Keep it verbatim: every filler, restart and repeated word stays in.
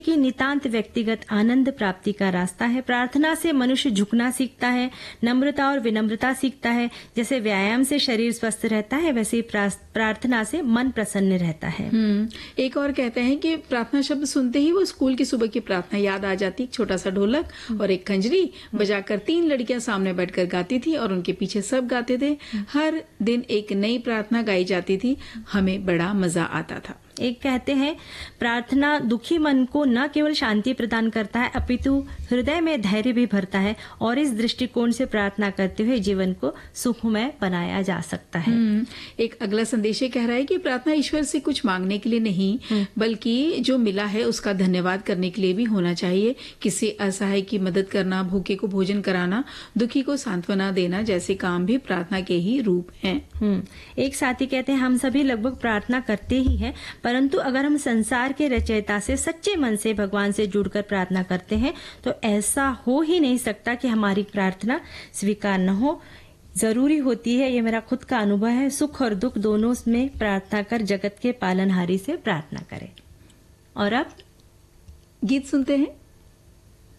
कि नितांत व्यक्तिगत आनंद प्राप्ति का रास्ता है। प्रार्थना से मनुष्य झुकना सीखता है, नम्रता और विनम्रता सीखता है। जैसे व्यायाम से शरीर स्वस्थ रहता है, वैसे ही प्रार्थना से मन प्रसन्न रहता है। हम्म एक और कहते हैं कि प्रार्थना शब्द सुनते ही वो स्कूल की सुबह की प्रार्थना याद आ जाती। एक छोटा सा ढोलक और एक खंजरी बजाकर तीन लड़कियां सामने बैठकर गाती थी और उनके पीछे सब गाते थे। हर दिन एक नई प्रार्थना गाई जाती थी। हमें बड़ा मजा आता था। एक कहते हैं प्रार्थना दुखी मन को न केवल शांति प्रदान करता है, अपितु हृदय में धैर्य भी भरता है और इस दृष्टिकोण से प्रार्थना करते हुए जीवन को सुखमय बनाया जा सकता है। एक अगला संदेश कह रहा है कि प्रार्थना ईश्वर से कुछ मांगने के लिए नहीं, बल्कि जो मिला है उसका धन्यवाद करने के लिए भी होना चाहिए। किसी असहाय की मदद करना, भूखे को भोजन कराना, दुखी को सांत्वना देना जैसे काम भी प्रार्थना के ही रूप हैं। एक साथी कहते हैं हम सभी लगभग प्रार्थना करते ही हैं, परंतु अगर हम संसार के रचयिता से सच्चे मन से भगवान से जुड़कर प्रार्थना करते हैं तो ऐसा हो ही नहीं सकता कि हमारी प्रार्थना स्वीकार न हो। जरूरी होती है, ये मेरा खुद का अनुभव है, सुख और दुख दोनों में प्रार्थना कर जगत के पालनहारी से प्रार्थना करें। और अब गीत सुनते हैं।